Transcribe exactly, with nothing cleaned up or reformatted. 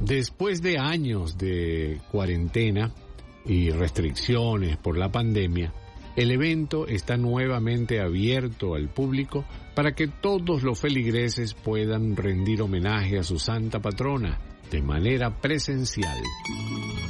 Después de años de cuarentena y restricciones por la pandemia, el evento está nuevamente abierto al público para que todos los feligreses puedan rendir homenaje a su santa patrona de manera presencial.